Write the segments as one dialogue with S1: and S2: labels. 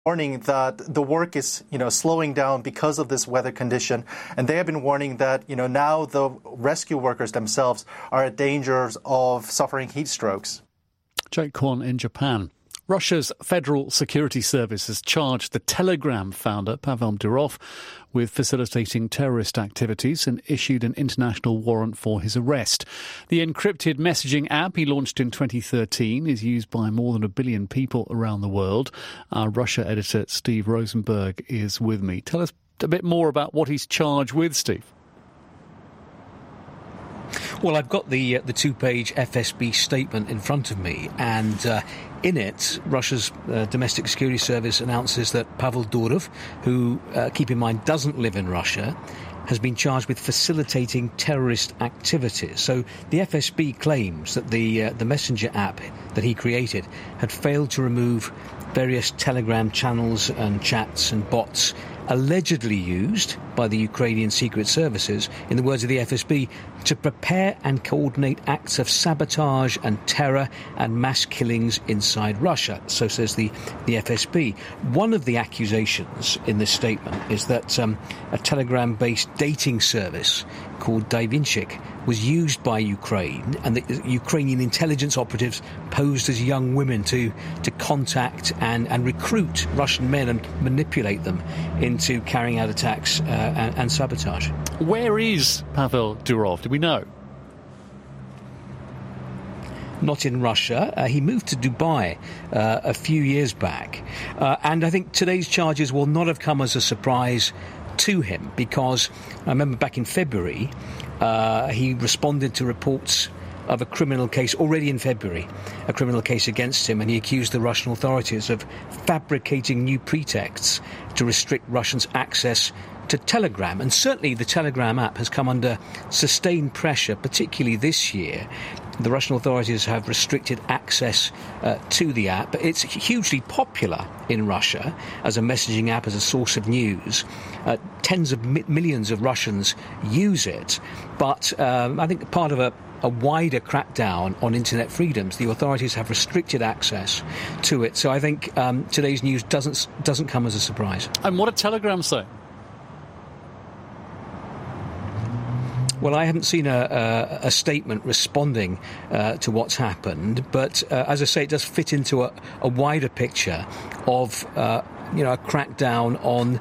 S1: warning that the work is, slowing down because of this weather condition. And they have been warning that, now the rescue workers themselves are at danger of suffering heat strokes.
S2: Jake Kwon in Japan. Russia's Federal Security Service has charged the Telegram founder, Pavel Durov, with facilitating terrorist activities and issued an international warrant for his arrest. The encrypted messaging app he launched in 2013 is used by more than 1 billion people around the world. Our Russia editor, Steve Rosenberg, is with me. Tell us a bit more about what he's charged with, Steve.
S3: Well, I've got the two-page FSB statement in front of me, and in it, Russia's domestic security service announces that Pavel Durov, who, keep in mind, doesn't live in Russia, has been charged with facilitating terrorist activities. So the FSB claims that the messenger app that he created had failed to remove various Telegram channels and chats and bots allegedly used by the Ukrainian secret services, in the words of the FSB, to prepare and coordinate acts of sabotage and terror and mass killings inside Russia, so says the FSB. One of the accusations in this statement is that a Telegram-based dating service called Davinchik was used by Ukraine, and the Ukrainian intelligence operatives posed as young women to contact and recruit Russian men and manipulate them into carrying out attacks and sabotage.
S2: Where is Pavel Durov? Do we know?
S3: Not in Russia. He moved to Dubai a few years back. And I think today's charges will not have come as a surprise to him, because I remember back in February, he responded to reports of a criminal case already in February, a criminal case against him, and he accused the Russian authorities of fabricating new pretexts to restrict Russians' access to Telegram. And certainly the Telegram app has come under sustained pressure, particularly this year. The Russian authorities have restricted access to the app. It's hugely popular in Russia as a messaging app, as a source of news. Tens of millions of Russians use it. But I think part of a wider crackdown on internet freedoms, the authorities have restricted access to it. So I think today's news doesn't come as a surprise.
S2: And what did Telegram say?
S3: Well, I haven't seen a statement responding to what's happened, but as I say, it does fit into a wider picture of a crackdown on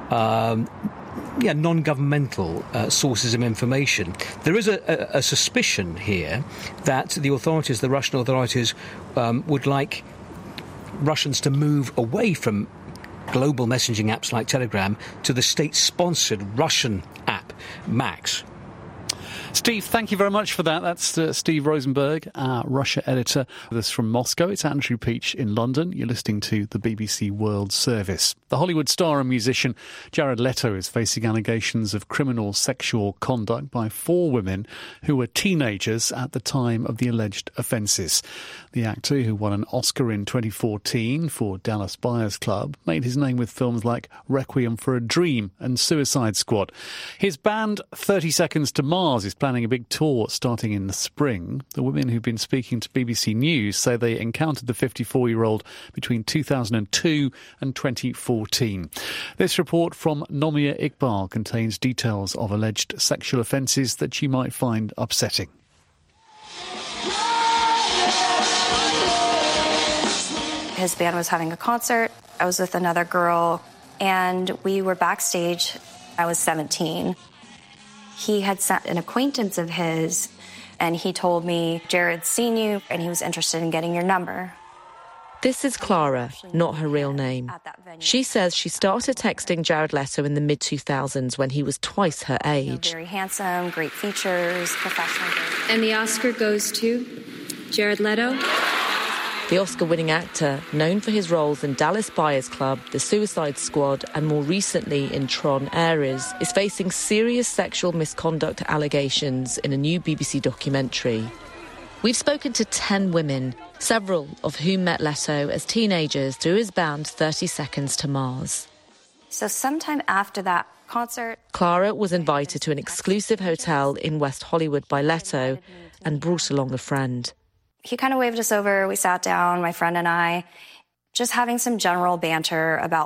S3: non-governmental sources of information. There is a suspicion here that the Russian authorities, would like Russians to move away from global messaging apps like Telegram to the state-sponsored Russian app, Max.
S2: Steve, thank you very much for that. That's Steve Rosenberg, our Russia editor, with us from Moscow. It's Andrew Peach in London. You're listening to the BBC World Service. The Hollywood star and musician Jared Leto is facing allegations of criminal sexual conduct by 4 women who were teenagers at the time of the alleged offences. The actor, who won an Oscar in 2014 for Dallas Buyers Club, made his name with films like Requiem for a Dream and Suicide Squad. His band 30 Seconds to Mars is planning a big tour starting in the spring. The women who've been speaking to BBC News say they encountered the 54-year-old between 2002 and 2014. This report from Nomia Iqbal contains details of alleged sexual offences that you might find upsetting.
S4: His band was having a concert. I was with another girl, and we were backstage. I was 17. He had sent an acquaintance of his, and he told me, Jared's seen you, and he was interested in getting your number.
S5: This is Clara, not her real name. She says she started texting Jared Leto in the mid-2000s when he was twice her age.
S4: Very handsome, great features, professional.
S6: And the Oscar goes to Jared Leto.
S5: The Oscar-winning actor, known for his roles in Dallas Buyers Club, The Suicide Squad, and more recently in Tron Ares, is facing serious sexual misconduct allegations in a new BBC documentary. We've spoken to 10 women, several of whom met Leto as teenagers through his band 30 Seconds to Mars.
S4: So sometime after that concert,
S5: Clara was invited to an exclusive hotel in West Hollywood by Leto and brought along a friend.
S4: He kind of waved us over. We sat down, my friend and I. just having some general banter about